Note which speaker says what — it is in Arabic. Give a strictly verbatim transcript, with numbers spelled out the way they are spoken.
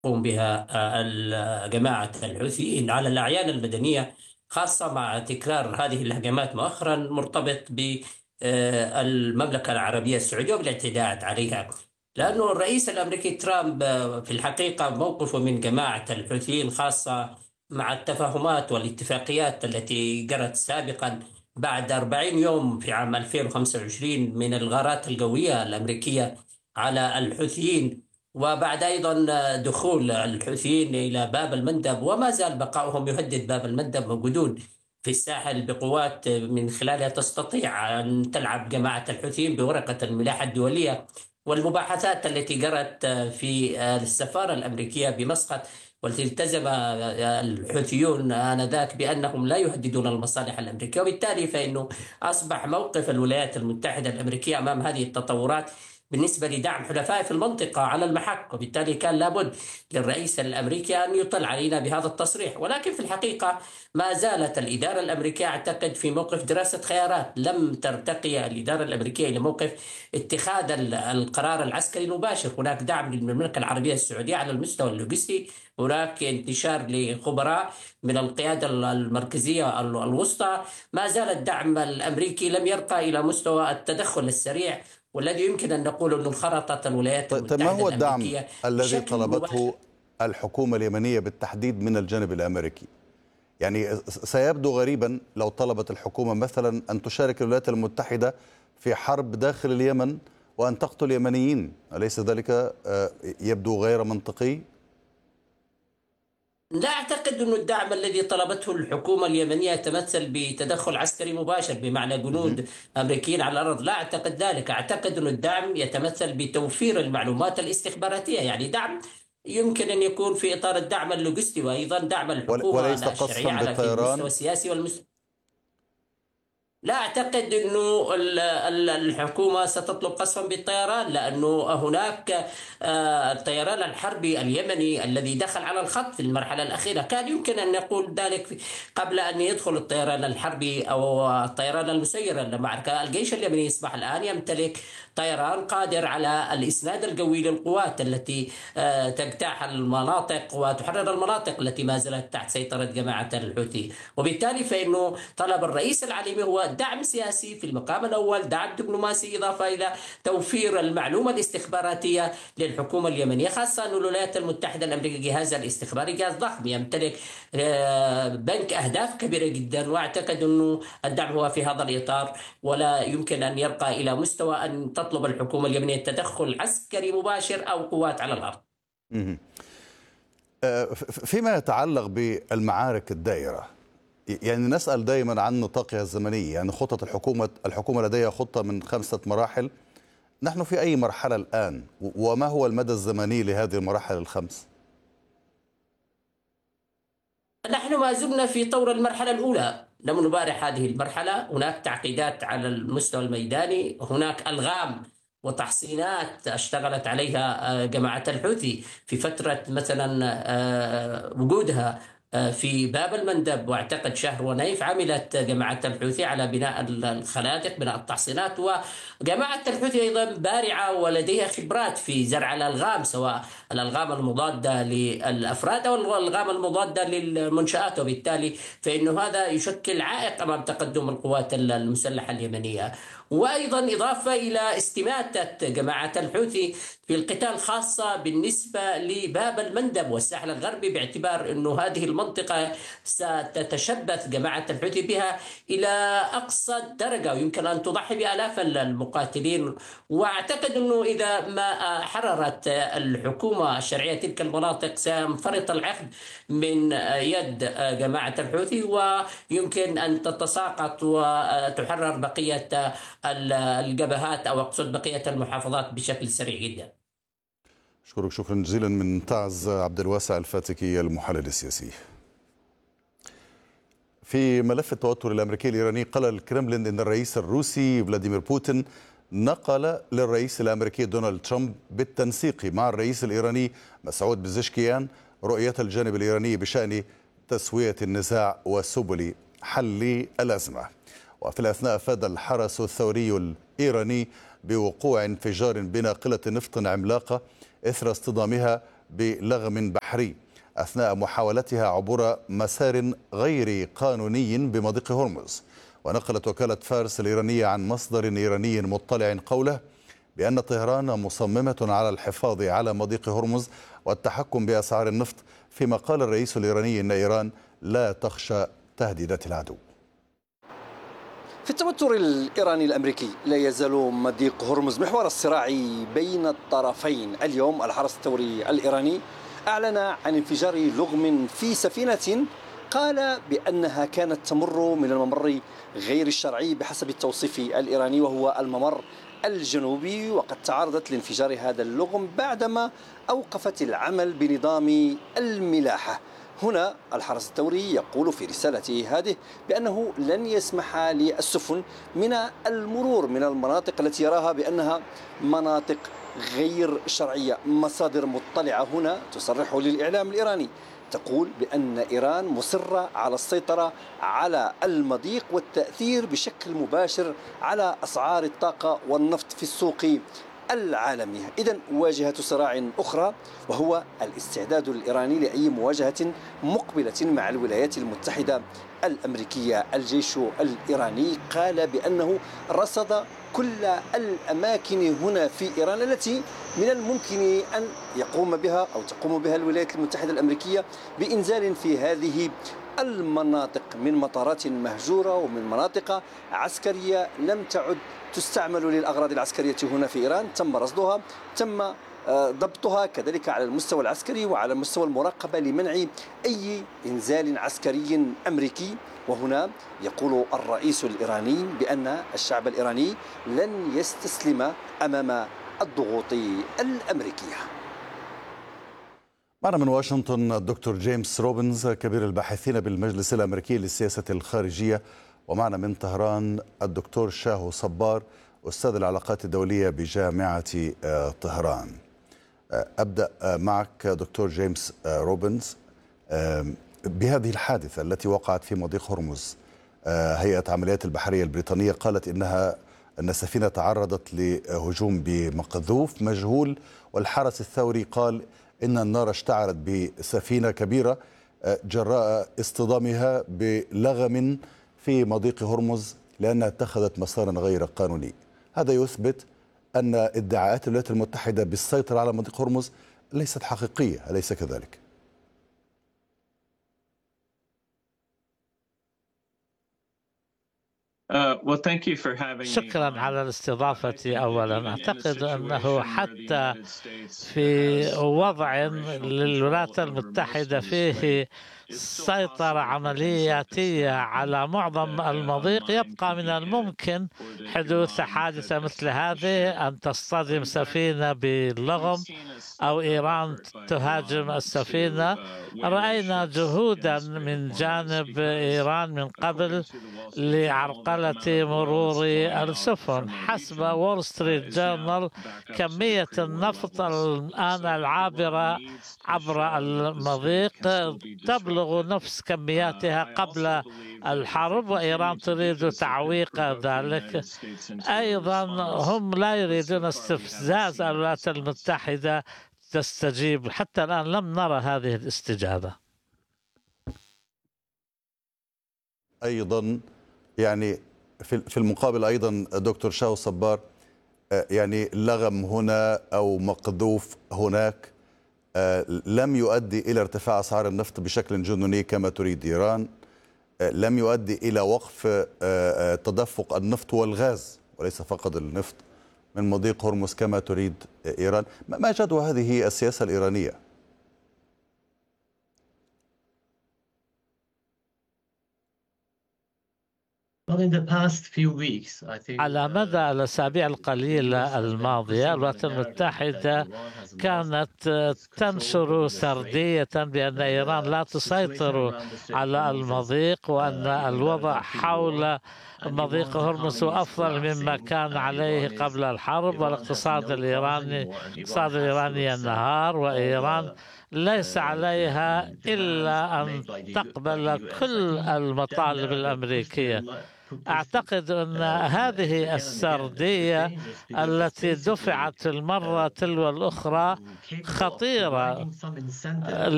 Speaker 1: تقوم بها آه، جماعة الحوثيين على الأعيان المدنية، خاصة مع تكرار هذه الهجمات مؤخرا مرتبط بالمملكة العربية السعودية وبالاعتداءات عليها. لأنه الرئيس الأمريكي ترامب آه، في الحقيقة موقفه من جماعة الحوثيين، خاصة مع التفاهمات والاتفاقيات التي جرت سابقا بعد أربعين يوم في عام ألفين وخمسة وعشرين من الغارات الجوية الأمريكية على الحوثيين، وبعد أيضا دخول الحوثيين إلى باب المندب، وما زال بقائهم يهدد باب المندب، وجودون في الساحل بقوات من خلالها تستطيع أن تلعب جماعة الحوثيين بورقة الملاحة الدولية. والمباحثات التي جرت في السفارة الأمريكية بمسقط، والتي التزم الحوثيون آنذاك بأنهم لا يهددون المصالح الأمريكية، وبالتالي فإنه أصبح موقف الولايات المتحدة الأمريكية أمام هذه التطورات بالنسبة لدعم حلفائه في المنطقة على المحك. وبالتالي كان لابد للرئيس الأمركي أن يطلع علينا بهذا التصريح. ولكن في الحقيقة ما زالت الإدارة الأمريكية أعتقد في موقف دراسة خيارات، لم ترتقي الإدارة الأمريكية إلى موقف اتخاذ القرار العسكري المباشر. هناك دعم للمملكة العربية السعودية على المستوى اللوجستي، هناك انتشار لخبراء من القيادة المركزية الوسطى. ما زال الدعم الأمريكي لم يرقى إلى مستوى التدخل السريع، والذي يمكن أن نقول أن خرطت الولايات
Speaker 2: طيب ما
Speaker 1: المتحدة
Speaker 2: هو الدعم
Speaker 1: الأمريكية
Speaker 2: الذي
Speaker 1: بشكل مباشر.
Speaker 2: طلبته الحكومة اليمنية بالتحديد من الجانب الأمريكي؟ يعني سيبدو غريبا لو طلبت الحكومة مثلا أن تشارك الولايات المتحدة في حرب داخل اليمن وأن تقتل يمنيين، أليس ذلك يبدو غير منطقي؟
Speaker 1: لا أعتقد أن الدعم الذي طلبته الحكومة اليمنية يتمثل بتدخل عسكري مباشر بمعنى جنود أمريكيين على الأرض، لا أعتقد ذلك. أعتقد أن الدعم يتمثل بتوفير المعلومات الاستخباراتية، يعني دعم يمكن أن يكون في إطار الدعم اللوجستي، وأيضا دعم
Speaker 2: وليس
Speaker 1: الحكومة الشرعية
Speaker 2: قصفا
Speaker 1: على في المستوى
Speaker 2: بالطيران؟
Speaker 1: السياسي والمستوى. لا أعتقد أنه ال- ال- الحكومة ستطلب قصفا بالطيران، لأنه هناك آه، الطيران الحربي اليمني الذي دخل على الخط في المرحلة الأخيرة. كان يمكن أن نقول ذلك في- قبل أن يدخل الطيران الحربي أو الطيران المسير للمعركة. الجيش اليمني يصبح الآن يمتلك طيران قادر على الإسناد الجوي للقوات التي آه، تجتاح المناطق وتحرر المناطق التي ما زالت تحت سيطرة جماعة الحوثي. وبالتالي فإنه طلب الرئيس العليمي هو دعم سياسي في المقام الأول، دعم دبلوماسي، إضافة إلى توفير المعلومة الاستخباراتية للحكومة اليمنية، خاصة أن الولايات المتحدة الأمريكية جهازها الاستخباري جهاز ضخم يمتلك آه، بنك أهداف كبيرة جدا. وأعتقد أنه الدعم هو في هذا الإطار، ولا يمكن أن يرقى إلى مستوى أن تطلب الحكومة اليمنية تدخل عسكري مباشر أو قوات على الأرض.
Speaker 2: مهم. آه، ف- فيما يتعلق بالمعارك الدائرة، يعني نسأل دائما عن نطاقها الزمني، يعني خطط الحكومة الحكومة لديها خطة من خمسة مراحل. نحن في أي مرحلة الآن، و- وما هو المدى الزمني لهذه المراحل الخمس؟
Speaker 1: نحن ما زلنا في طور المرحلة الأولى، لم نبارح هذه المرحلة. هناك تعقيدات على المستوى الميداني، هناك ألغام وتحصينات اشتغلت عليها آه، جماعة الحوثي في فترة مثلا آه، وجودها آه، في باب المندب. واعتقد شهر ونيف عملت جماعة الحوثي على بناء الخنادق، بناء التحصينات. وجماعة الحوثي أيضا بارعة ولديها خبرات في زرع الألغام، سواء الألغام المضادة للأفراد أو الألغام المضادة للمنشآت. وبالتالي فإنه هذا يشكل عائق أمام تقدم القوات المسلحة اليمنية. وأيضا إضافة إلى استماتة جماعة الحوثي في القتال، خاصة بالنسبة لباب المندب والساحل الغربي، باعتبار أنه هذه المنطقة ستتشبث جماعة الحوثي بها إلى أقصى درجة، ويمكن أن تضحي بآلاف المقاتلين. وأعتقد أنه إذا ما حررت الحكومة الشرعية تلك المناطق سينفرط العقد من يد جماعة الحوثي، ويمكن أن تتساقط وتحرر بقية الجبهات، أو أقصد بقية المحافظات، بشكل سريع جدا.
Speaker 2: أشكرك شكرا جزيلا من تعز عبد الواسع الفاتكي المحلل السياسي. في ملف التوتر الأمريكي الإيراني، قال الكرملين أن الرئيس الروسي فلاديمير بوتين نقل للرئيس الأمريكي دونالد ترامب بالتنسيق مع الرئيس الإيراني مسعود بزشكيان رؤية الجانب الإيراني بشأن تسوية النزاع وسبل حل الأزمة. وفي الأثناء أفاد الحرس الثوري الإيراني بوقوع انفجار بناقلة نفط عملاقة إثر اصطدامها بلغم بحري أثناء محاولتها عبور مسار غير قانوني بمضيق هرمز. ونقلت وكالة فارس الإيرانية عن مصدر إيراني مطلع قوله بأن طهران مصممة على الحفاظ على مضيق هرمز والتحكم بأسعار النفط، فيما قال الرئيس الإيراني أن إيران لا تخشى تهديدات العدو.
Speaker 3: في التوتر الإيراني الأمريكي لا يزال مضيق هرمز محور الصراع بين الطرفين. اليوم الحرس الثوري الإيراني أعلن عن انفجار لغم في سفينة قال بأنها كانت تمر من الممر غير الشرعي بحسب التوصيف الإيراني، وهو الممر الجنوبي. وقد تعرضت لانفجار هذا اللغم بعدما أوقفت العمل بنظام الملاحة. هنا الحرس الثوري يقول في رسالته هذه بأنه لن يسمح للسفن من المرور من المناطق التي يراها بأنها مناطق غير شرعية. مصادر مطلعة هنا تصرح للإعلام الإيراني تقول بأن إيران مصرة على السيطرة على المضيق والتأثير بشكل مباشر على أسعار الطاقة والنفط في السوق العالمية. إذن واجهة صراع أخرى، وهو الاستعداد الإيراني لأي مواجهة مقبلة مع الولايات المتحدة الأمريكية. الجيش الإيراني قال بأنه رصد كل الأماكن هنا في إيران التي من الممكن أن يقوم بها أو تقوم بها الولايات المتحدة الأمريكية بإنزال في هذه المناطق من مطارات مهجورة ومن مناطق عسكرية لم تعد تستعمل للأغراض العسكرية هنا في إيران. تم رصدها، تم ضبطها كذلك على المستوى العسكري وعلى مستوى المراقبة لمنع أي إنزال عسكري أمريكي. وهنا يقول الرئيس الإيراني بأن الشعب الإيراني لن يستسلم أمام الضغوط الأمريكية.
Speaker 2: معنا من واشنطن الدكتور جيمس روبنز كبير الباحثين بالمجلس الأمريكي للسياسة الخارجية، ومعنا من طهران الدكتور شاهو صبار أستاذ العلاقات الدولية بجامعة طهران. أبدأ معك دكتور جيمس روبنز بهذه الحادثة التي وقعت في مضيق هرمز. هيئة عمليات البحرية البريطانية قالت إنها أن السفينة تعرضت لهجوم بمقذوف مجهول، والحرس الثوري قال إن النار اشتعلت بسفينة كبيرة جراء اصطدامها بلغم في مضيق هرمز لأنها اتخذت مسارا غير قانوني. هذا يثبت أن ادعاءات الولايات المتحدة بالسيطرة على مضيق هرمز ليست حقيقية، أليس كذلك؟
Speaker 4: شكرا على الاستضافة. أولا أعتقد أنه حتى في وضع للولايات المتحدة فيه سيطرة عملياتية على معظم المضيق يبقى من الممكن حدوث حادثة مثل هذه، أن تصطدم سفينة باللغم أو إيران تهاجم السفينة. رأينا جهودا من جانب إيران من قبل لعرقلة مرور السفن. حسب وول ستريت جورنال كمية النفط الآن العابرة عبر المضيق تبلغ نفس كمياتها قبل الحرب، وإيران تريد تعويق ذلك. أيضا هم لا يريدون استفزاز الولايات المتحدة تستجيب. حتى الآن لم نرى هذه الاستجابة.
Speaker 2: أيضا يعني في المقابل أيضا دكتور شاو صبار، يعني لغم هنا أو مقذوف هناك لم يؤدي إلى ارتفاع أسعار النفط بشكل جنوني كما تريد إيران، لم يؤدي إلى وقف تدفق النفط والغاز وليس فقط النفط من مضيق هرمز كما تريد إيران. ما جدوى هذه السياسة الإيرانية؟
Speaker 4: على مدى الأسابيع القليلة الماضية الولايات المتحدة كانت تنشر سردية بأن إيران لا تسيطر على المضيق، وأن الوضع حول مضيق هرمز أفضل مما كان عليه قبل الحرب، والاقتصاد الإيراني الاقتصاد الإيراني ينهار، وإيران ليس عليها إلا أن تقبل كل المطالب الأمريكية. أعتقد أن هذه السردية التي دفعت المرة تلو الأخرى خطيرة